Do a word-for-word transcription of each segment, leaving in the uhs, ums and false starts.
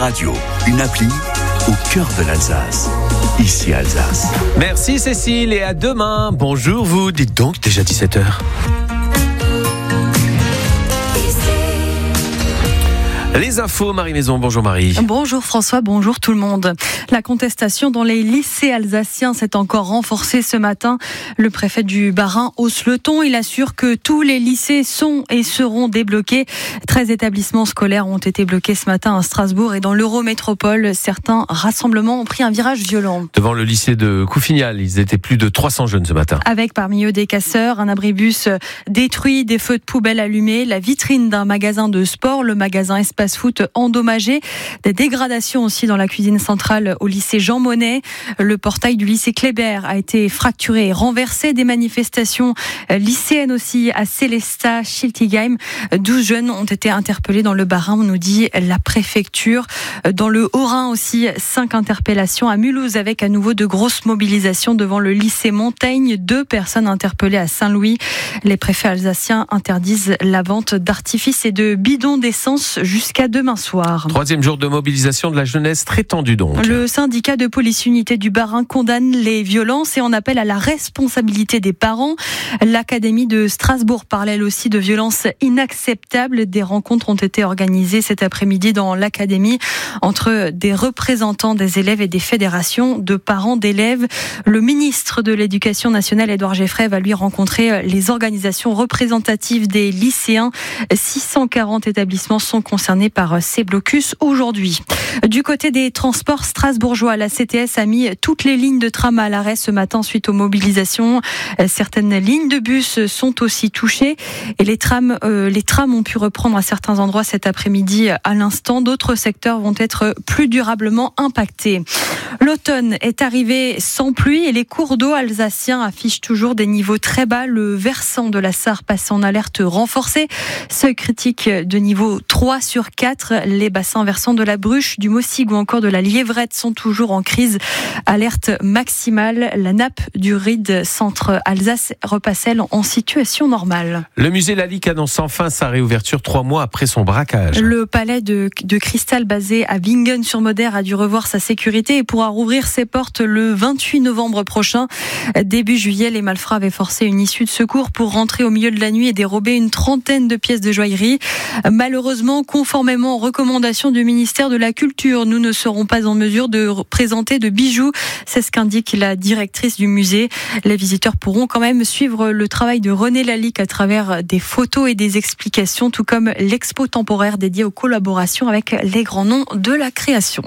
Radio, une appli au cœur de l'Alsace. Ici Alsace. Merci Cécile et à demain. Bonjour vous, dites donc déjà dix-sept heures. Les infos, Marie Maison. Bonjour Marie. Bonjour François, bonjour tout le monde. La contestation dans les lycées alsaciens s'est encore renforcée ce matin. Le préfet du Bas-Rhin hausse le ton. Il assure que tous les lycées sont et seront débloqués. treize établissements scolaires ont été bloqués ce matin à Strasbourg et dans l'Eurométropole. Certains rassemblements ont pris un virage violent. Devant le lycée de Coufignal, ils étaient plus de trois cents jeunes ce matin. Avec parmi eux des casseurs, un abribus détruit, des feux de poubelle allumés, la vitrine d'un magasin de sport, le magasin Espace Foot endommagé, des dégradations aussi dans la cuisine centrale au lycée Jean Monnet. Le portail du lycée Kléber a été fracturé et renversé. Des manifestations lycéennes aussi à Sélestat, Schiltigheim. douze jeunes ont été interpellés dans le Bas-Rhin, nous dit la préfecture. Dans le Haut-Rhin aussi, cinq interpellations à Mulhouse avec à nouveau de grosses mobilisations devant le lycée Montaigne. Deux personnes interpellées à Saint-Louis. Les préfets alsaciens interdisent la vente d'artifices et de bidons d'essence jusqu'à Jusqu'à demain soir. Troisième jour de mobilisation de la jeunesse très tendue donc. Le syndicat de police unité du Bas-Rhin condamne les violences et en appelle à la responsabilité des parents. L'Académie de Strasbourg parle elle aussi de violences inacceptables. Des rencontres ont été organisées cet après-midi dans l'Académie entre des représentants des élèves et des fédérations de parents d'élèves. Le ministre de l'Éducation nationale, Édouard Geffray, va lui rencontrer les organisations représentatives des lycéens. six cent quarante établissements sont concernés par ces blocus aujourd'hui. Du côté des transports strasbourgeois, la C T S a mis toutes les lignes de tram à l'arrêt ce matin suite aux mobilisations. Certaines lignes de bus sont aussi touchées et les trams, euh, les trams ont pu reprendre à certains endroits cet après-midi à l'instant. D'autres secteurs vont être plus durablement impactés. L'automne est arrivé sans pluie et les cours d'eau alsaciens affichent toujours des niveaux très bas. Le versant de la Sarre passe en alerte renforcée. Seuil critique de niveau trois sur quatre. Les bassins versants de la Bruche, du Mossig ou encore de la Lièvrette sont toujours en crise. Alerte maximale. La nappe du Ride centre Alsace repasse-elle en situation normale. Le musée Lalique annonce enfin sa réouverture trois mois après son braquage. Le palais de, de cristal basé à Bingen-sur-Moder a dû revoir sa sécurité et pourra rouvrir ses portes le vingt-huit novembre prochain. Début juillet, les malfrats avaient forcé une issue de secours pour rentrer au milieu de la nuit et dérober une trentaine de pièces de joaillerie. Malheureusement, conformément aux recommandations du ministère de la Culture, nous ne serons pas en mesure de présenter de bijoux. C'est ce qu'indique la directrice du musée. Les visiteurs pourront quand même suivre le travail de René Lalique à travers des photos et des explications, tout comme l'expo temporaire dédiée aux collaborations avec les grands noms de la création.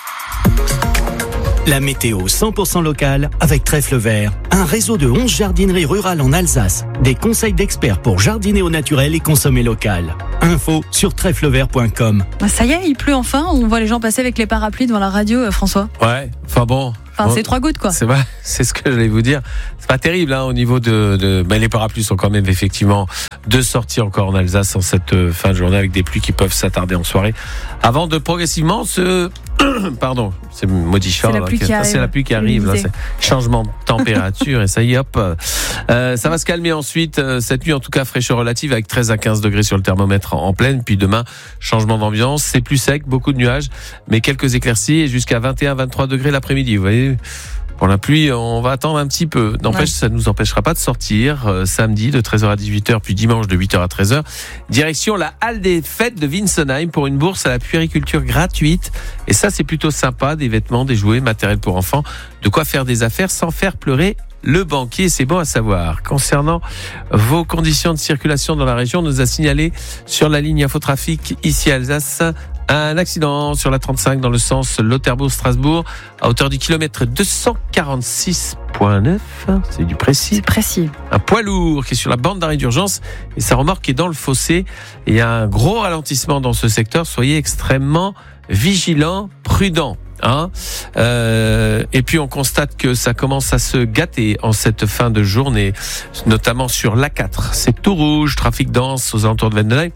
La météo cent pour cent locale avec Trèfle Vert, un réseau de onze jardineries rurales en Alsace. Des conseils d'experts pour jardiner au naturel et consommer local. Info sur trèfle vert point com. Ça y est, il pleut enfin. On voit les gens passer avec les parapluies devant la radio, François. Ouais, enfin bon. Enfin, bon, c'est trois gouttes, quoi. C'est vrai, c'est ce que j'allais vous dire. C'est pas terrible, hein, au niveau de, de, mais les parapluies sont quand même effectivement de sortie encore en Alsace en cette fin de journée avec des pluies qui peuvent s'attarder en soirée avant de progressivement se, pardon, c'est modifiant. C'est la pluie qui arrive. C'est la pluie qui arrive, là, c'est changement de température et ça y est, hop. Euh, ça va se calmer ensuite, euh, cette nuit en tout cas fraîcheur relative avec treize à quinze degrés sur le thermomètre en, en pleine, puis demain, changement d'ambiance, c'est plus sec, beaucoup de nuages, mais quelques éclaircies et jusqu'à vingt et un à vingt-trois degrés l'après-midi, vous voyez. Pour la pluie, on va attendre un petit peu. N'empêche, ouais. Ça ne nous empêchera pas de sortir euh, samedi de treize heures à dix-huit heures, puis dimanche de huit heures à treize heures. Direction la halle des fêtes de Winsenheim pour une bourse à la puériculture gratuite. Et ça, c'est plutôt sympa. Des vêtements, des jouets, matériel pour enfants. De quoi faire des affaires sans faire pleurer le banquier. C'est bon à savoir. Concernant vos conditions de circulation dans la région, on nous a signalé sur la ligne Infotrafic ici à Alsace un accident sur la trente-cinq dans le sens Lauterbourg-Strasbourg à hauteur du kilomètre deux cent quarante-six virgule neuf. C'est du précis. C'est précis. Un poids lourd qui est sur la bande d'arrêt d'urgence et sa remorque est dans le fossé. Il y a un gros ralentissement dans ce secteur. Soyez extrêmement vigilants, prudents. Hein euh, et puis on constate que ça commence à se gâter en cette fin de journée, notamment sur l'A quatre. C'est tout rouge, trafic dense aux alentours de Vendenheim.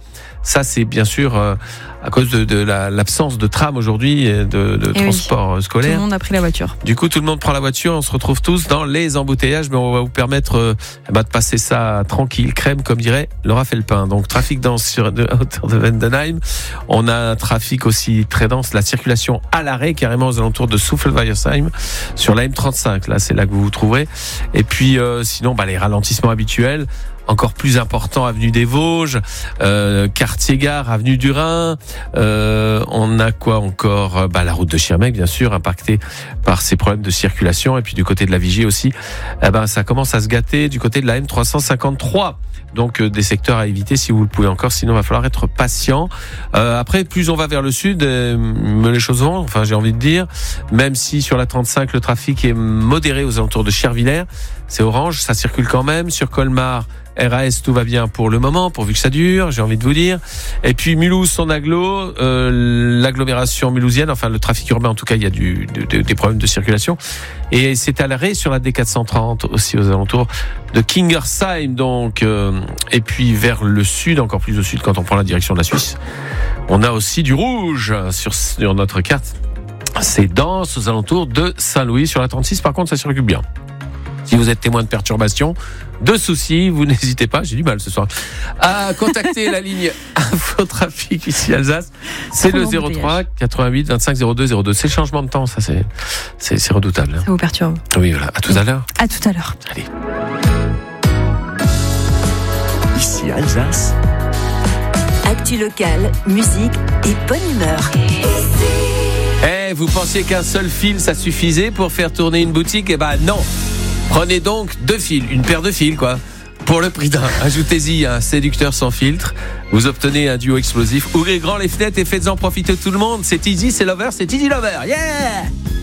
Ça, c'est bien sûr euh, à cause de, de la, l'absence de tram aujourd'hui, et de, de transport oui. scolaire. Tout le monde a pris la voiture. Du coup, tout le monde prend la voiture. On se retrouve tous dans les embouteillages, mais on va vous permettre euh, bah, de passer ça tranquille, crème, comme dirait Laura Felpin. Donc, trafic dense sur de, à hauteur de Vendenheim. On a un trafic aussi très dense, la circulation à l'arrêt, carrément aux alentours de Souffelweiersheim, sur la M trente-cinq. Là, c'est là que vous vous trouverez. Et puis, euh, sinon, bah, les ralentissements habituels. Encore plus important, avenue des Vosges, euh, quartier-gare, avenue du Rhin. Euh, on a quoi encore ? Bah, la route de Schirmeck, bien sûr, impactée par ces problèmes de circulation. Et puis du côté de la Vigie aussi, eh ben, ça commence à se gâter du côté de la M trois cent cinquante-trois. Donc euh, des secteurs à éviter si vous le pouvez encore, sinon il va falloir être patient. Euh, après, plus on va vers le sud, euh, les choses vont, enfin j'ai envie de dire, même si sur la trente-cinq le trafic est modéré aux alentours de Chervillers, c'est orange, ça circule quand même. Sur Colmar, R A S, tout va bien pour le moment, pourvu que ça dure, j'ai envie de vous dire. Et puis Mulhouse, son agglo, euh, l'agglomération mulhousienne, enfin le trafic urbain en tout cas, il y a du, de, des problèmes de circulation. Et c'est à l'arrêt sur la D quatre cent trente aussi aux alentours de Kingersheim, donc. Euh, et puis vers le sud, encore plus au sud quand on prend la direction de la Suisse, on a aussi du rouge sur, sur notre carte. C'est dense aux alentours de Saint-Louis. Sur la trente-six, par contre, ça circule bien. Si vous êtes témoin de perturbations, de soucis, vous n'hésitez pas, j'ai du mal ce soir, à contacter la ligne Infotrafic ici Alsace. C'est le zéro trois quatre-vingt-huit vingt-cinq zéro deux zéro deux. C'est le changement de temps, ça c'est, c'est, c'est redoutable. Ça vous perturbe. Oui, voilà. À tout oui. à l'heure. À tout à l'heure. Allez. Ici Alsace. Actu locale, musique et bonne humeur. Eh, vous pensiez qu'un seul fil ça suffisait pour faire tourner une boutique ? Eh ben non. Prenez donc deux fils, une paire de fils quoi, pour le prix d'un. Ajoutez-y un séducteur sans filtre, vous obtenez un duo explosif. Ouvrez grand les fenêtres et faites-en profiter tout le monde. C'est Easy, c'est Lover, c'est Easy Lover, yeah!